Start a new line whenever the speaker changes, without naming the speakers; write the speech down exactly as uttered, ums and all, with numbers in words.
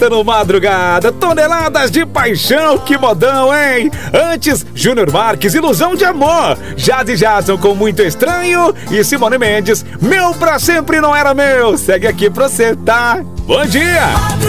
No Madrugada, toneladas de paixão, que modão, hein? Antes, Júnior Marques, Ilusão de Amor, Jade Jason com Muito Estranho e Simone Mendes, Meu Pra Sempre Não Era Meu. Segue aqui pra você, tá? Bom dia!